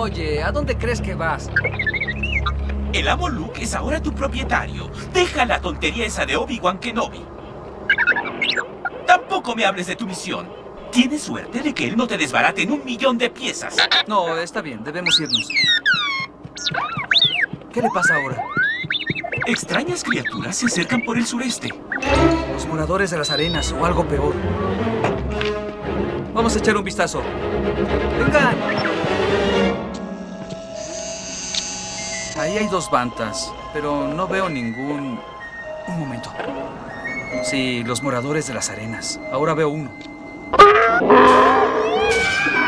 Oye, ¿a dónde crees que vas? El amo Luke es ahora tu propietario. Deja la tontería esa de Obi-Wan Kenobi. Tampoco me hables de tu misión. Tienes suerte de que él no te desbarate en 1.000.000 de piezas. No, está bien, debemos irnos. ¿Qué le pasa ahora? Extrañas criaturas se acercan por el sureste. Los moradores de las arenas o algo peor. Vamos a echar un vistazo. ¡Vengan! Ahí hay 2 bantas, pero no veo ningún... Un momento. Sí, los moradores de las arenas. Ahora veo uno.